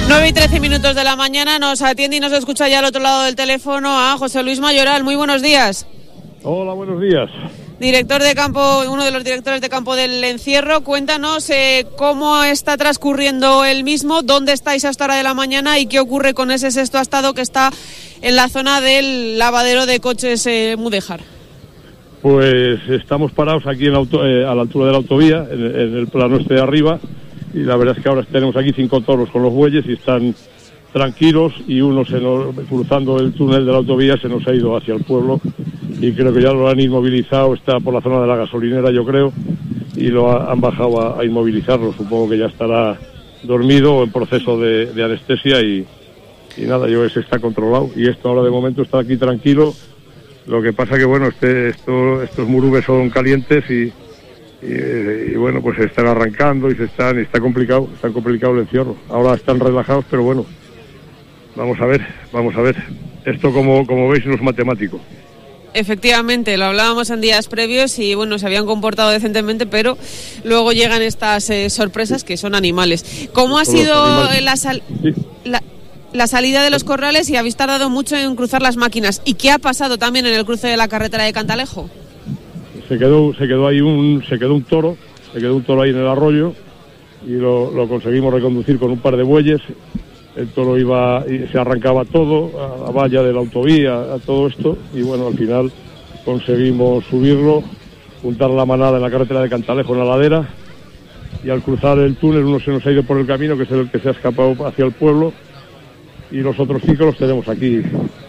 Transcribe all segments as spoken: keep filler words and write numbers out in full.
nueve y trece minutos de la mañana, nos atiende y nos escucha ya al otro lado del teléfono a José Luis Mayoral. Muy buenos días. Hola, buenos días. Director de campo, uno de los directores de campo del encierro. Cuéntanos eh, cómo está transcurriendo el mismo, dónde estáis a esta hora de la mañana y qué ocurre con ese sexto astado que está en la zona del lavadero de coches eh, Mudéjar. Pues estamos parados aquí en la auto, eh, a la altura de la autovía, en, en el plano este de arriba, y la verdad es que ahora tenemos aquí cinco toros con los bueyes y están tranquilos, y uno se nos, cruzando el túnel de la autovía se nos ha ido hacia el pueblo y creo que ya lo han inmovilizado, está por la zona de la gasolinera yo creo, y lo ha, han bajado a, a inmovilizarlo. Supongo que ya estará dormido o en proceso de, de anestesia y, y nada, yo ese está controlado y esto ahora de momento está aquí tranquilo. Lo que pasa que bueno, este, esto, estos murubes son calientes y, y, y bueno, pues se están arrancando y se están, y está complicado, está complicado el encierro. Ahora están relajados, pero bueno, vamos a ver, vamos a ver. Esto como, como veis no es matemático. Efectivamente, lo hablábamos en días previos y bueno, se habían comportado decentemente, pero luego llegan estas eh, sorpresas que son animales. ¿Cómo ha sido la, sal sí. la, la salida de los corrales y habéis tardado mucho en cruzar las máquinas? ¿Y qué ha pasado también en el cruce de la carretera de Cantalejo? Se quedó, se quedó ahí un, se quedó un toro, se quedó un toro ahí en el arroyo y lo, lo conseguimos reconducir con un par de bueyes. El toro iba y se arrancaba todo, a la valla de la autovía, a todo esto, y bueno, al final conseguimos subirlo, juntar la manada en la carretera de Cantalejo, en la ladera, y al cruzar el túnel uno se nos ha ido por el camino, que es el que se ha escapado hacia el pueblo, y los otros cinco los tenemos aquí,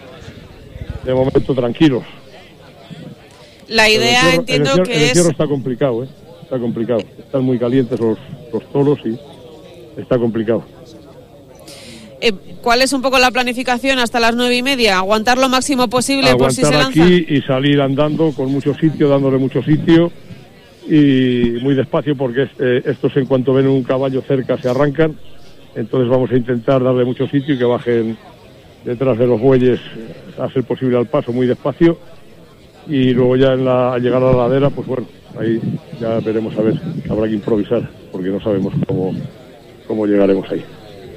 de momento tranquilos. La idea, encierro, entiendo el encierro, que el es... El encierro está complicado, ¿eh? Está complicado. Están muy calientes los, los toros y está complicado. Eh, ¿Cuál es un poco la planificación hasta las nueve y media? ¿Aguantar lo máximo posible Aguantar por si se lanzan? Aquí y salir andando con mucho sitio, dándole mucho sitio y muy despacio porque eh, estos en cuanto ven un caballo cerca se arrancan. Entonces vamos a intentar darle mucho sitio y que bajen detrás de los bueyes a ser posible al paso muy despacio. Y luego ya en la, al llegar a la ladera, pues bueno, ahí ya veremos a ver, habrá que improvisar porque no sabemos cómo, cómo llegaremos ahí.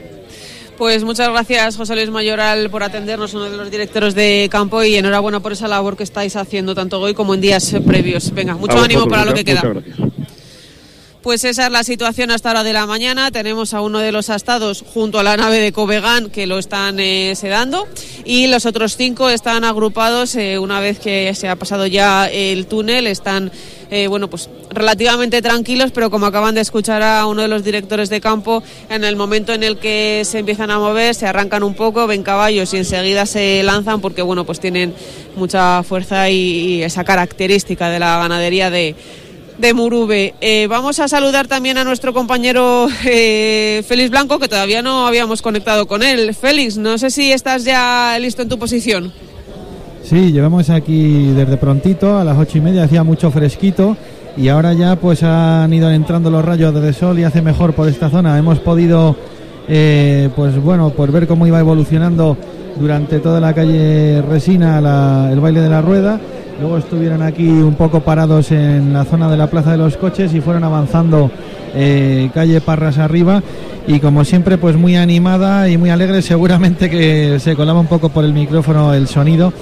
Pues muchas gracias, José Luis Mayoral, por atendernos, uno de los directores de campo, y enhorabuena por esa labor que estáis haciendo tanto hoy como en días previos. Venga, mucho a ánimo vosotros, para lo que queda. Muchas gracias. Pues esa es la situación hasta hora de la mañana. Tenemos a uno de los astados junto a la nave de Covegán que lo están eh, sedando, y los otros cinco están agrupados eh, una vez que se ha pasado ya el túnel. Están eh, bueno, pues relativamente tranquilos, pero como acaban de escuchar a uno de los directores de campo, en el momento en el que se empiezan a mover, se arrancan un poco, ven caballos y enseguida se lanzan porque bueno, pues tienen mucha fuerza y, y esa característica de la ganadería de de Murube. Eh, vamos a saludar también a nuestro compañero eh, Félix Blanco, que todavía no habíamos conectado con él. Félix, no sé si estás ya listo en tu posición. Sí, llevamos aquí desde prontito, a las ocho y media, hacía mucho fresquito y ahora ya pues han ido entrando los rayos de sol y hace mejor por esta zona. Hemos podido eh, pues bueno, pues ver cómo iba evolucionando durante toda la calle Resina la, el baile de la rueda. Luego estuvieron aquí un poco parados en la zona de la Plaza de los Coches y fueron avanzando eh, calle Parras arriba, y como siempre pues muy animada y muy alegre. Seguramente que se colaba un poco por el micrófono el sonido,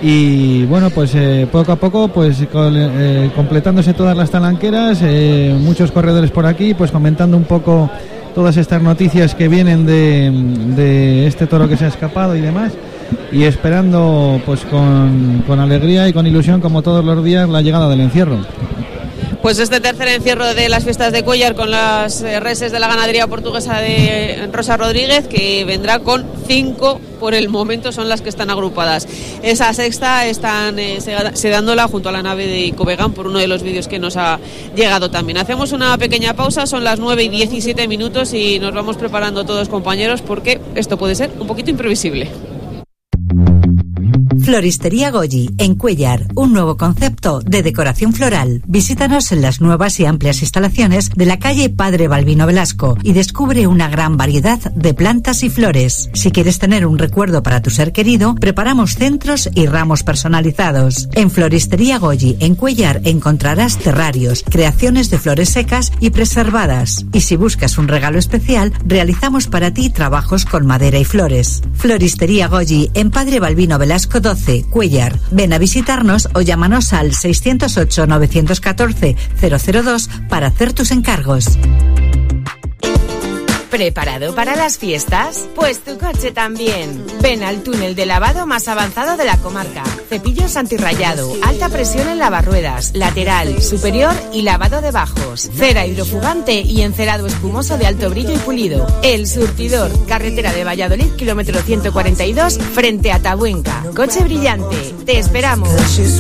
y bueno, pues eh, poco a poco pues con, eh, completándose todas las talanqueras, eh, muchos corredores por aquí pues comentando un poco todas estas noticias que vienen de, de este toro que se ha escapado y demás, y esperando pues con, con alegría y con ilusión, como todos los días, la llegada del encierro. Pues este tercer encierro de las fiestas de Cuéllar con las reses de la ganadería portuguesa de Rosa Rodríguez, que vendrá con cinco, por el momento son las que están agrupadas. Esa sexta están eh, sedándola junto a la nave de Covegán, por uno de los vídeos que nos ha llegado también. Hacemos una pequeña pausa, son las nueve y diecisiete minutos y nos vamos preparando todos, compañeros, porque esto puede ser un poquito imprevisible. Floristería Goyi, en Cuéllar, un nuevo concepto de decoración floral. Visítanos en las nuevas y amplias instalaciones de la calle Padre Balbino Velasco y descubre una gran variedad de plantas y flores. Si quieres tener un recuerdo para tu ser querido, preparamos centros y ramos personalizados. En Floristería Goyi, en Cuéllar, encontrarás terrarios, creaciones de flores secas y preservadas. Y si buscas un regalo especial, realizamos para ti trabajos con madera y flores. Floristería Goyi, en Padre Balbino Velasco doce, Cuéllar. Ven a visitarnos o llámanos al seiscientos ocho, novecientos catorce, cero cero dos para hacer tus encargos. ¿Preparado para las fiestas? Pues tu coche también. Ven al túnel de lavado más avanzado de la comarca. Cepillos antirrayado, alta presión en lavarruedas, lateral, superior y lavado de bajos. Cera hidrofugante y encerado espumoso de alto brillo y pulido. El Surtidor, carretera de Valladolid, kilómetro ciento cuarenta y dos, frente a Tabuenca. Coche brillante. Te esperamos.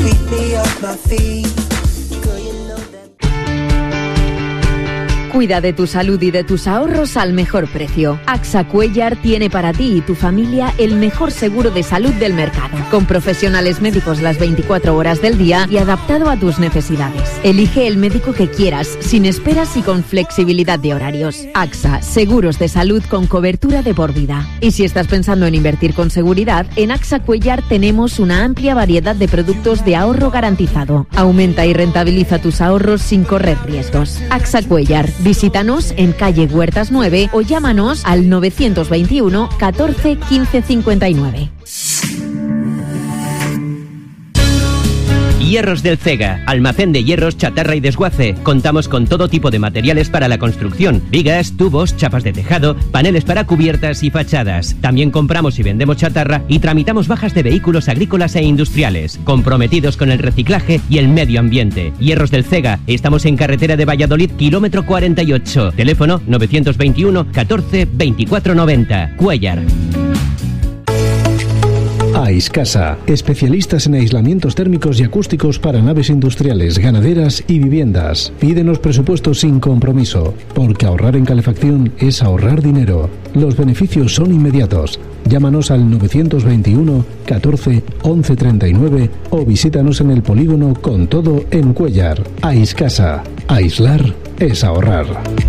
Cuida de tu salud y de tus ahorros al mejor precio. AXA Cuéllar tiene para ti y tu familia el mejor seguro de salud del mercado, con profesionales médicos las veinticuatro horas del día y adaptado a tus necesidades. Elige el médico que quieras, sin esperas y con flexibilidad de horarios. AXA, seguros de salud con cobertura de por vida. Y si estás pensando en invertir con seguridad, en AXA Cuéllar tenemos una amplia variedad de productos de ahorro garantizado. Aumenta y rentabiliza tus ahorros sin correr riesgos. AXA Cuéllar. Visítanos en calle Huertas nueve o llámanos al novecientos veintiuno, catorce, quince cincuenta y nueve. Hierros del Cega, almacén de hierros, chatarra y desguace. Contamos con todo tipo de materiales para la construcción: vigas, tubos, chapas de tejado, paneles para cubiertas y fachadas. También compramos y vendemos chatarra y tramitamos bajas de vehículos agrícolas e industriales, comprometidos con el reciclaje y el medio ambiente. Hierros del Cega, estamos en carretera de Valladolid, kilómetro cuarenta y ocho. Teléfono novecientos veintiuno, catorce, veinticuatro noventa. Cuéllar. Aiscasa, especialistas en aislamientos térmicos y acústicos para naves industriales, ganaderas y viviendas. Pídenos presupuestos sin compromiso, porque ahorrar en calefacción es ahorrar dinero. Los beneficios son inmediatos. Llámanos al novecientos veintiuno, catorce, once treinta y nueve o visítanos en el polígono Con Todo en Cuéllar. Aiscasa, aislar es ahorrar.